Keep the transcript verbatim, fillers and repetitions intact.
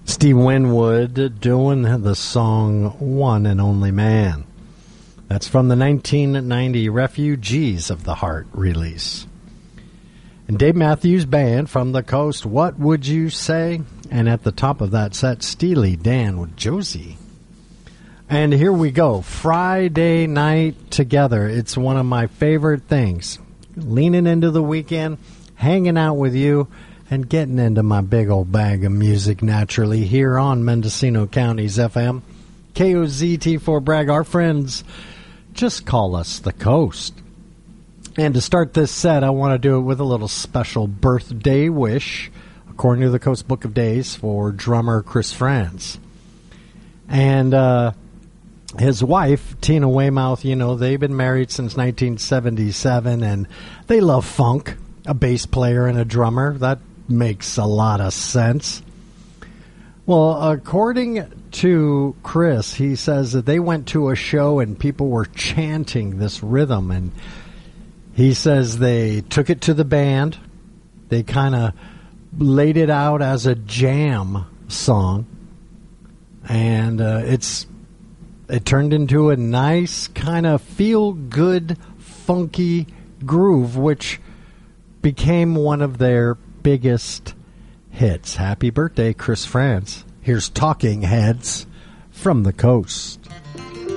Steve Winwood doing the song One and Only Man. That's from the nineteen ninety Refugees of the Heart release. And Dave Matthews Band from the coast, What Would You Say? And at the top of that set, Steely Dan with Josie. And here we go, Friday night together. It's one of my favorite things. Leaning into the weekend, hanging out with you, and getting into my big old bag of music naturally here on Mendocino County's F M. K O Z T four Bragg, our friends, just call us the Coast. And to start this set, I want to do it with a little special birthday wish, according to the Coast Book of Days, for drummer Chris Frantz. And uh, his wife, Tina Weymouth, you know, they've been married since nineteen seventy-seven, and they love funk, a bass player and a drummer. That makes a lot of sense. Well, according to Chris, he says that they went to a show and people were chanting this rhythm, and he says they took it to the band. They kind of laid it out as a jam song, and uh, it's it turned into a nice kind of feel-good, funky groove, which became one of their biggest hits. Happy birthday, Chris Frantz. Here's Talking Heads from the Coast.